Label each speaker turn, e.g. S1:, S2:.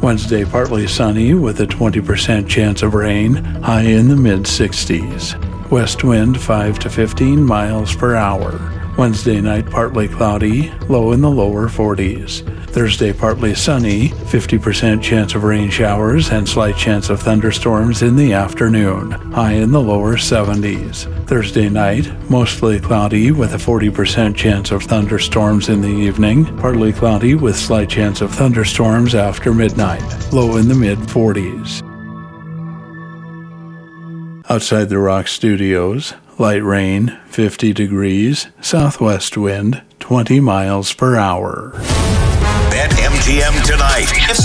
S1: Wednesday, partly sunny with a 20% chance of rain, high in the mid-60s. West wind 5 to 15 miles per hour. Wednesday night, partly cloudy, low in the lower 40s. Thursday, partly sunny, 50% chance of rain showers and slight chance of thunderstorms in the afternoon, high in the lower 70s. Thursday night, mostly cloudy with a 40% chance of thunderstorms in the evening, partly cloudy with slight chance of thunderstorms after midnight, low in the mid-40s. Outside the Rock Studios, light rain, 50 degrees, southwest wind, 20 miles per hour.
S2: BetMGM tonight. It's